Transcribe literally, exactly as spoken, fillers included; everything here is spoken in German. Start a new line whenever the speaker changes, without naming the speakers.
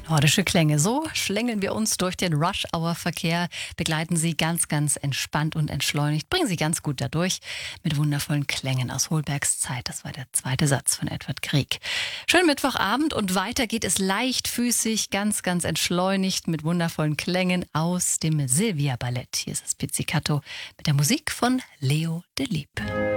Nordische Klänge. So schlängeln wir uns durch den Rush-Hour-Verkehr, begleiten Sie ganz, ganz entspannt und entschleunigt, bringen Sie ganz gut dadurch mit wundervollen Klängen aus Holbergs Zeit. Das war der zweite Satz von Edward Grieg. Schönen Mittwochabend und weiter geht es leichtfüßig, ganz, ganz entschleunigt mit wundervollen Klängen aus dem Silvia-Ballett. Hier ist das Pizzicato mit der Musik von Leo Delibes.